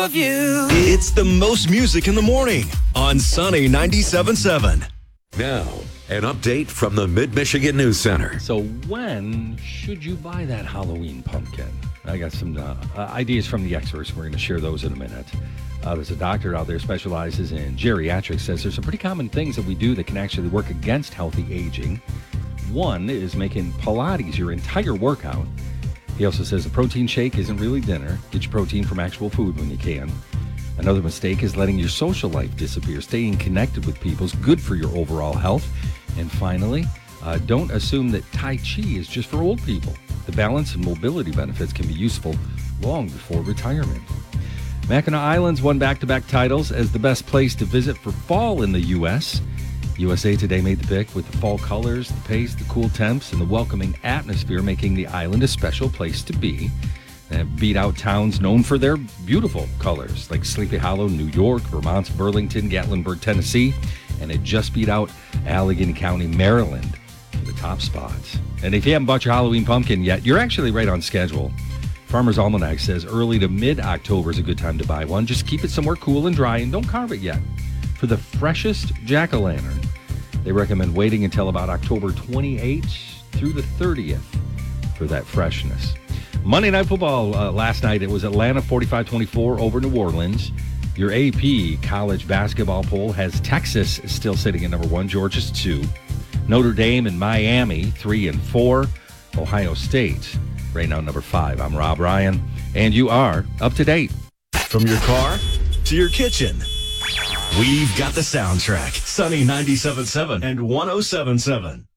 of you. It's the most music in the morning on Sunny 97.7. Now, an update from the Mid-Michigan News Center. So when should you buy that Halloween pumpkin? I got some ideas from the experts. We're going to share those in a minute. There's a doctor out there specializes in geriatrics, says there's some pretty common things that we do that can actually work against healthy aging. One is making Pilates your entire workout. He also says a protein shake isn't really dinner. Get your protein from actual food when you can. Another mistake is letting your social life disappear. Staying connected with people is good for your overall health. And finally, don't assume that Tai Chi is just for old people. The balance and mobility benefits can be useful long before retirement. Mackinac Islands won back-to-back titles as the best place to visit for fall in the U.S. USA Today made the pick with the fall colors, the pace, the cool temps, and the welcoming atmosphere, making the island a special place to be. And beat out towns known for their beautiful colors, like Sleepy Hollow, New York, Vermont's Burlington, Gatlinburg, Tennessee, and it just beat out Allegheny County, Maryland, for the top spots. And if you haven't bought your Halloween pumpkin yet, you're actually right on schedule. Farmer's Almanac says early to mid-October is a good time to buy one. Just keep it somewhere cool and dry and don't carve it yet. For the freshest jack-o'-lantern, they recommend waiting until about October 28th through the 30th for that freshness. Monday Night Football last night, it was Atlanta 45-24 over New Orleans. Your AP college basketball poll has Texas still sitting at number 1, Georgia's 2. Notre Dame and Miami 3 and 4. Ohio State right now number 5. I'm Rob Ryan, and you are up to date. From your car to your kitchen, we've got the soundtrack. Sunny 97.7 and 107.7.